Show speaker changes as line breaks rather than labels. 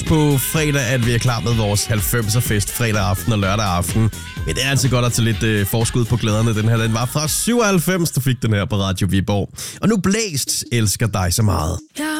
på fredag, at vi er klar med vores 90'er-fest fredag aften og lørdag aften. Men det er altså godt at tage lidt forskud på glæderne. Den her, den var fra 97, der fik den her på Radio Viborg. Og nu Blæst elsker dig så meget.